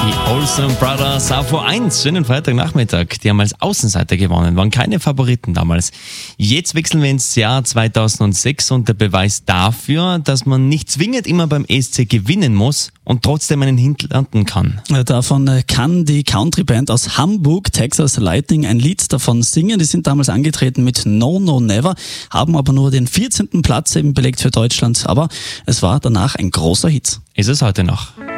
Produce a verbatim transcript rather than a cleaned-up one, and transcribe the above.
Die Olsen Brothers auf O eins, schönen Freitagnachmittag. Die haben als Außenseiter gewonnen, waren keine Favoriten damals. Jetzt wechseln wir ins Jahr zweitausendsechs und der Beweis dafür, dass man nicht zwingend immer beim E S C gewinnen muss und trotzdem einen Hit landen kann. Davon kann die Countryband aus Hamburg, Texas Lightning, ein Lied davon singen. Die sind damals angetreten mit No No Never, haben aber nur den vierzehnten Platz eben belegt für Deutschland. Aber es war danach ein großer Hit. Ist es heute noch.